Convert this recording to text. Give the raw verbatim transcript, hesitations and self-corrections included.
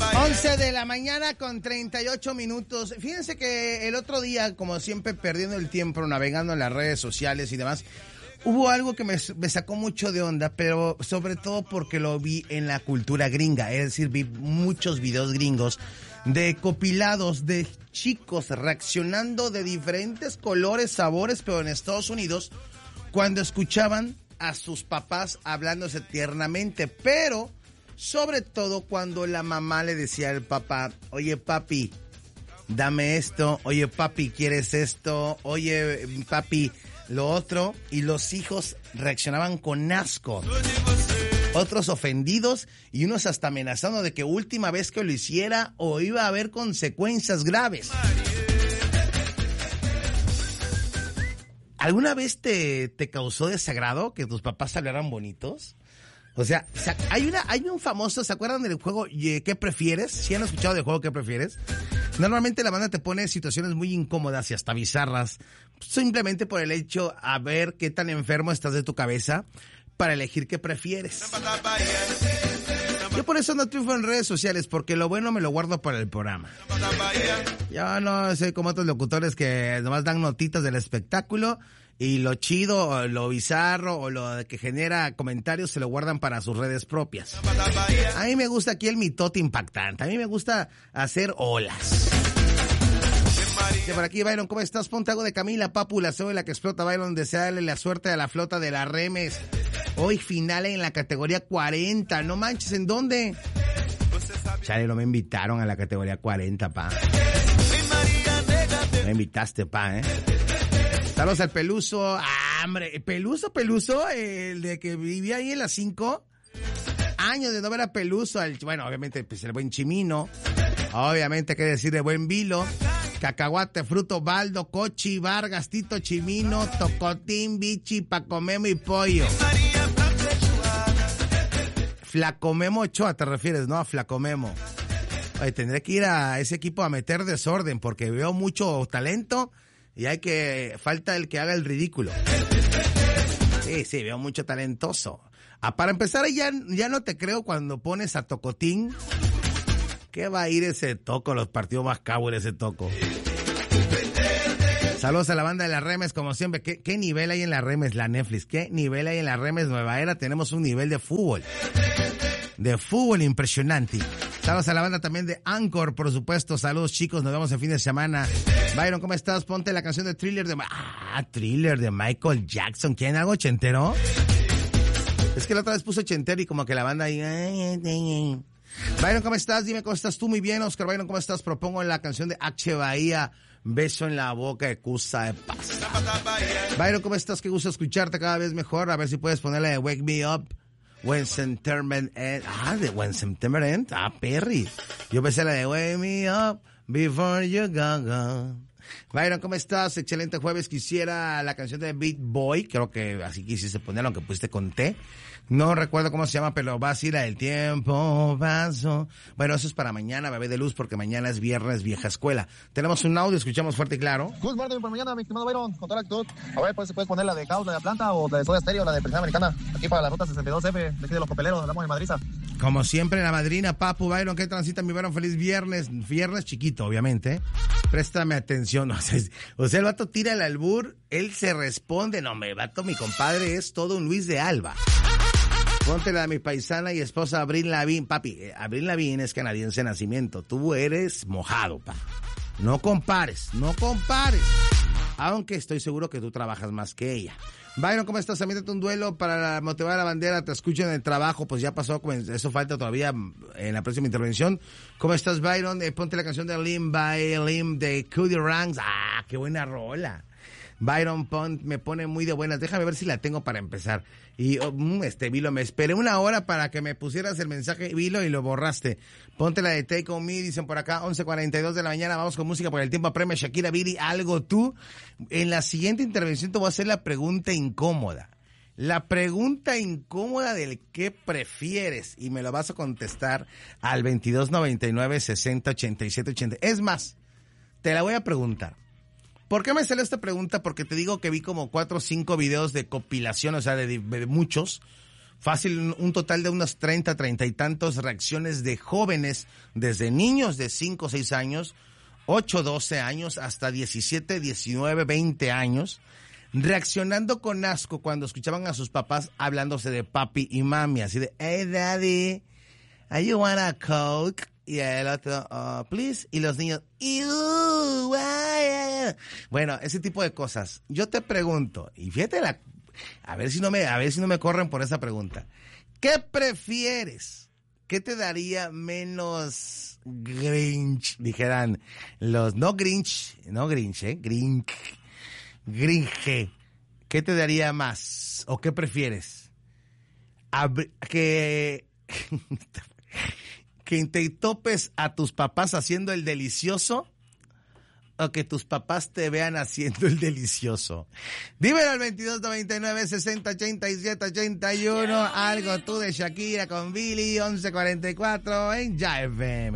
once de la mañana con treinta y ocho minutos. Fíjense que el otro día, como siempre, perdiendo el tiempo, navegando en las redes sociales y demás, hubo algo que me, me sacó mucho de onda, pero sobre todo porque lo vi en la cultura gringa. Es decir, vi muchos videos gringos de compilados de chicos reaccionando de diferentes colores, sabores, pero en Estados Unidos, cuando escuchaban a sus papás hablándose tiernamente, pero sobre todo cuando la mamá le decía al papá, oye papi, dame esto, oye papi, ¿quieres esto? Oye papi, lo otro, y los hijos reaccionaban con asco, otros ofendidos y unos hasta amenazando de que última vez que lo hiciera o iba a haber consecuencias graves. ¿Alguna vez te, te causó desagrado que tus papás hablaran bonitos? O sea, hay una, hay un famoso, ¿se acuerdan del juego ¿Qué prefieres? ¿Sí han escuchado del juego ¿Qué prefieres? Normalmente la banda te pone situaciones muy incómodas y hasta bizarras, simplemente por el hecho a ver qué tan enfermo estás de tu cabeza para elegir qué prefieres. Yo por eso no triunfo en redes sociales, porque lo bueno me lo guardo para el programa. Yo no soy como otros locutores que nomás dan notitas del espectáculo y lo chido, o lo bizarro o lo que genera comentarios se lo guardan para sus redes propias. A mí me gusta aquí el mitote impactante, a mí me gusta hacer olas. De por aquí, Byron, ¿cómo estás? Ponte algo de Camila, Papu, la cédula que explota, Byron, desearle la suerte a la flota de la Remes. Hoy final en la categoría cuarenta, no manches, ¿en dónde? Chale, no me invitaron a la categoría cuarenta, pa. Me invitaste, pa, ¿eh? Saludos al Peluso. Ah, hombre, Peluso, Peluso, el de que vivía ahí en las cinco. Años de no ver a Peluso. El, bueno, obviamente, pues el buen Chimino. Obviamente, qué decir de buen Vilo. Cacahuate, Fruto, Baldo, Cochi, Vargas, Tito, Chimino, Tocotín, Bichi, Pacomemo y Pollo. Flacomemo Ochoa, te refieres, ¿no? A Flacomemo. Oye, tendré que ir a ese equipo a meter desorden porque veo mucho talento y hay que... falta el que haga el ridículo. Sí, sí, veo mucho talentoso. Ah, para empezar, ya, ya no te creo cuando pones a Tocotín. ¿Qué va a ir ese Toco? Los partidos más cabos de ese Toco. Saludos a la banda de la Remes, como siempre. ¿Qué, qué nivel hay en la Remes, la Netflix? ¿Qué nivel hay en la Remes Nueva Era? Tenemos un nivel de fútbol. De fútbol impresionante. Saludos a la banda también de Anchor, por supuesto. Saludos, chicos. Nos vemos el fin de semana. Byron, ¿cómo estás? Ponte la canción de Thriller de... Ah, Thriller de Michael Jackson. ¿Quién? ¿Algo ochentero? Es que la otra vez puso ochentero y como que la banda ahí... Byron, ¿cómo estás? Dime cómo estás tú. Muy bien, Oscar. Byron, ¿cómo estás? Propongo la canción de H. Bahía, Beso en la boca de Cusa de Paz. Byron, ¿cómo estás? Qué gusto escucharte cada vez mejor. A ver si puedes ponerla de Wake Me Up When September Ends. Ah, de When September Ends. Ah, Perry. Yo pensé la de Wake Me Up Before You Go Go. Byron, ¿cómo estás? Excelente jueves. Quisiera la canción de Beat Boy. Creo que así quisiste ponerla, aunque pusiste con T. No recuerdo cómo se llama, pero va a ir a El Tiempo Paso. Bueno, eso es para mañana, bebé de luz, porque mañana es viernes, vieja escuela. Tenemos un audio, escuchamos fuerte y claro. Good morning por mañana, mi estimado Byron, con toda la actitud. A ver, pues, ¿puedes poner la de Caos, la de Atlanta, o la de Soda Stereo, la de Prensa Americana? Aquí para la ruta sesenta y dos F, de aquí de los Copeleros, hablamos de Madriza. Como siempre, la madrina, Papu, Byron, ¿qué transita mi Byron? Feliz viernes, viernes chiquito, obviamente, ¿eh? Préstame atención, o sea, o sea, el vato tira el albur, él se responde, no, me vato, mi compadre es todo un Luis de Alba. Póntela a mi paisana y esposa Avril Lavigne. Papi, eh, Avril Lavigne es canadiense de nacimiento. Tú eres mojado, pa. No compares, no compares. Aunque estoy seguro que tú trabajas más que ella. Byron, ¿cómo estás? Ambiéntate un duelo para motivar a la bandera. Te escucho en el trabajo, pues ya pasó. Eso falta todavía en la próxima intervención. ¿Cómo estás, Byron? Eh, ponte la canción de Lim by Lim de Cody Ranks. ¡Ah, qué buena rola! Byron Pont me pone muy de buenas. Déjame ver si la tengo para empezar. Y, oh, este, Vilo, me esperé una hora para que me pusieras el mensaje, Vilo, y lo borraste. Ponte la de Take On Me, dicen por acá, once cuarenta y dos de la mañana. Vamos con música por el tiempo apremia. Shakira, Viri, algo tú. En la siguiente intervención te voy a hacer la pregunta incómoda. La pregunta incómoda del qué prefieres. Y me lo vas a contestar al veintidós noventa y nueve sesenta ochenta y siete ochenta. Es más, te la voy a preguntar. ¿Por qué me salió esta pregunta? Porque te digo que vi como cuatro o cinco videos de compilación, o sea, de, de muchos, Fácil, un total de unos treinta, treinta y tantos reacciones de jóvenes, desde niños de cinco o seis años, ocho, doce años, hasta diecisiete, diecinueve, veinte años, reaccionando con asco cuando escuchaban a sus papás hablándose de papi y mami, así de, hey daddy, are you want a Coke? Y el otro, oh, please, y los niños, ew, why? Bueno, ese tipo de cosas. Yo te pregunto, y fíjate la, a ver si no me, a ver si no me corren por esa pregunta. ¿Qué prefieres? ¿Qué te daría menos Grinch? Dijeran los, no Grinch, no Grinch, eh, Grinch. Gringe, ¿qué te daría más? ¿O qué prefieres? Ab- que, que te topes a tus papás haciendo el delicioso, o que tus papás te vean haciendo el delicioso. Dímelo al veintidós noventa y nueve, sesenta, ochenta y siete, ochenta y uno. Algo tú de Shakira con Billy, once cuarenta y cuatro en Ya F M.